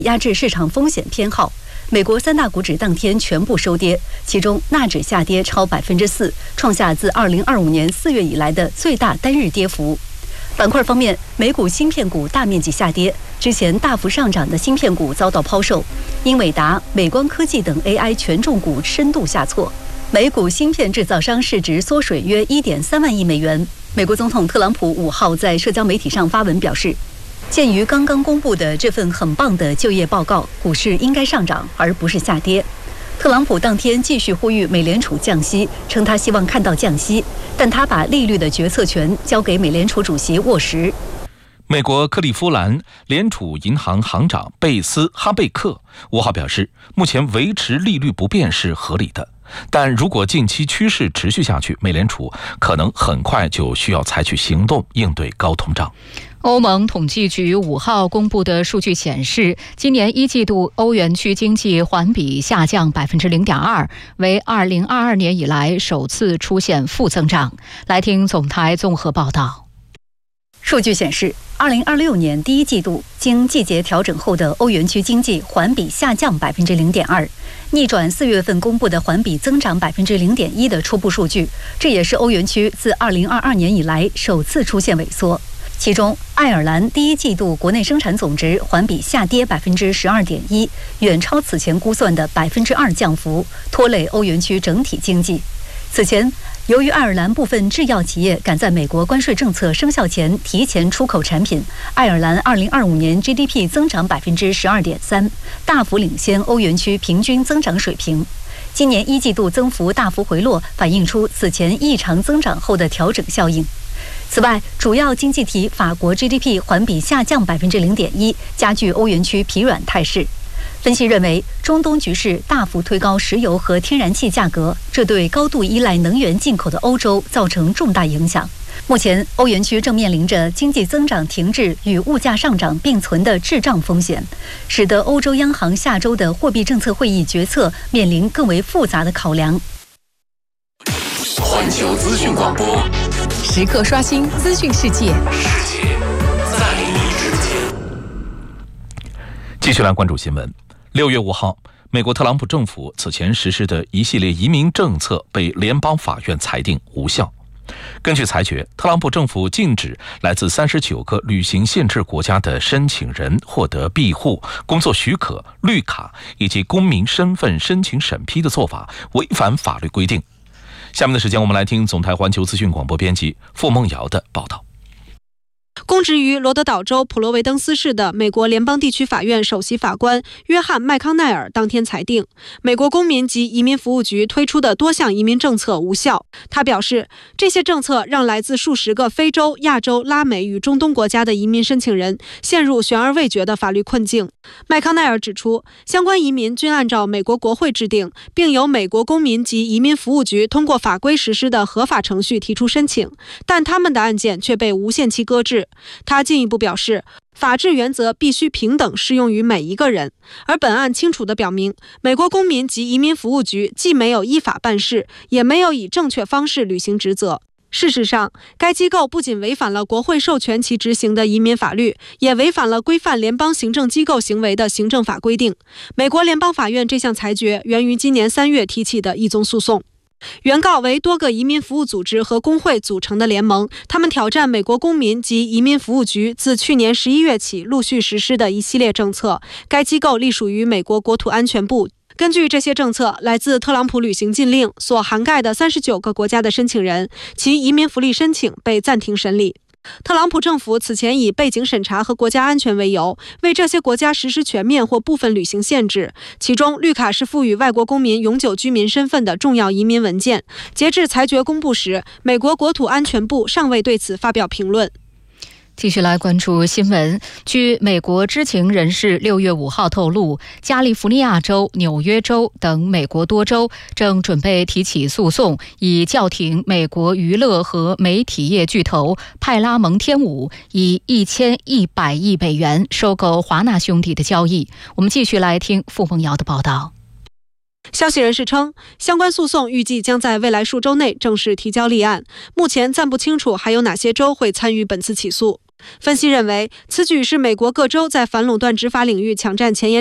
压制市场风险偏好。美国三大股指当天全部收跌，其中纳指下跌超4%，创下自2025年4月以来的最大单日跌幅。板块方面，美股芯片股大面积下跌，之前大幅上涨的芯片股遭到抛售，英伟达、美光科技等 AI 权重股深度下挫。美股芯片制造商市值缩水约1.3万亿美元。美国总统特朗普5号在社交媒体上发文表示，鉴于刚刚公布的这份很棒的就业报告，股市应该上涨而不是下跌。特朗普当天继续呼吁美联储降息，称他希望看到降息，但他把利率的决策权交给美联储主席沃什。 美国克利夫兰联储银行行长贝斯哈贝克5号表示，目前维持利率不变是合理的，但如果近期趋势持续下去，美联储可能很快就需要采取行动应对高通胀。 欧盟统计局5号公布的数据显示，今年一季度欧元区经济环比下降0.2%，为2022年以来首次出现负增长。来听总台综合报道。 数据显示，2026年第一季度经季节调整后的欧元区经济环比下降0.2%，逆转4月份公布的环比增长0.1%的初步数据，这也是欧元区自2022年以来首次出现萎缩。其中，爱尔兰第一季度国内生产总值环比下跌12.1%，远超此前估算的2%降幅，拖累欧元区整体经济。此前，由于爱尔兰部分制药企业赶在美国关税政策生效前提前出口产品，爱尔兰2025年 GDP 增长12.3%，大幅领先欧元区平均增长水平。今年一季度增幅大幅回落，反映出此前异常增长后的调整效应。此外，主要经济体法国 GDP 环比下降0.1%，加剧欧元区疲软态势。分析认为，中东局势大幅推高石油和天然气价格，这对高度依赖能源进口的欧洲造成重大影响。目前，欧元区正面临着经济增长停滞与物价上涨并存的滞胀风险，使得欧洲央行下周的货币政策会议决策面临更为复杂的考量。 环球资讯广播， 时刻刷新资讯世界， 世界在你之间。 继续来关注新闻。6月5号，美国特朗普政府此前实施的一系列移民政策被联邦法院裁定无效。根据裁决，特朗普政府禁止来自39个旅行限制国家的申请人获得庇护、工作许可、绿卡以及公民身份申请审批的做法违反法律规定。下面的时间，我们来听总台环球资讯广播编辑傅梦瑶的报道。 公职于罗德岛州普罗维登斯市的美国联邦地区法院首席法官约翰·麦康奈尔当天裁定，美国公民及移民服务局推出的多项移民政策无效。他表示，这些政策让来自数十个非洲、亚洲、拉美与中东国家的移民申请人陷入悬而未决的法律困境。麦康奈尔指出，相关移民均按照美国国会制定，并由美国公民及移民服务局通过法规实施的合法程序提出申请，但他们的案件却被无限期搁置。他进一步表示，法治原则必须平等适用于每一个人，而本案清楚地表明，美国公民及移民服务局既没有依法办事，也没有以正确方式履行职责。事实上，该机构不仅违反了国会授权其执行的移民法律，也违反了规范联邦行政机构行为的行政法规定。美国联邦法院这项裁决源于今年3月提起的一宗诉讼。原告为多个移民服务组织和工会组成的联盟，他们挑战美国公民及移民服务局自去年11月起陆续实施的一系列政策。该机构隶属于美国国土安全部。根据这些政策，来自特朗普旅行禁令所涵盖的39个国家的申请人，其移民福利申请被暂停审理。特朗普政府此前以背景审查和国家安全为由，为这些国家实施全面或部分旅行限制，其中绿卡是赋予外国公民永久居民身份的重要移民文件。截至裁决公布时，美国国土安全部尚未对此发表评论。 继续来关注新闻。据美国知情人士6月5号透露，加利福尼亚州、纽约州等美国多州正准备提起诉讼，以叫停美国娱乐和媒体业巨头派拉蒙天舞以1100亿美元收购华纳兄弟的交易。我们继续来听傅梦瑶的报道。 消息人士称，相关诉讼预计将在未来数周内正式提交立案，目前暂不清楚还有哪些州会参与本次起诉。 分析认为，此举是美国各州在反垄断执法领域抢占前沿